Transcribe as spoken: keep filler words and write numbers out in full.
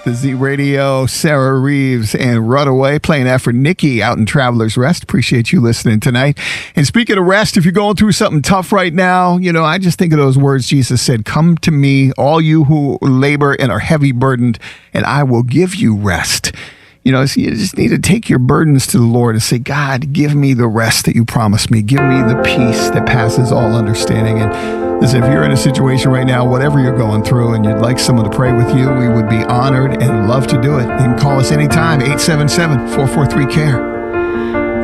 The Z Radio, Sarah Reeves, and Runaway playing that for Nikki out in Traveler's Rest. Appreciate you listening tonight. And speaking of rest, if you're going through something tough right now, you know, I just think of those words Jesus said, "Come to me, all you who labor and are heavy burdened, and I will give you rest." You know, so you just need to take your burdens to the Lord and say, God, give me the rest that you promised me. Give me the peace that passes all understanding. And listen, if you're in a situation right now, whatever you're going through, and you'd like someone to pray with you, we would be honored and love to do it. You can call us anytime, eight seven seven, four four three, C A R E.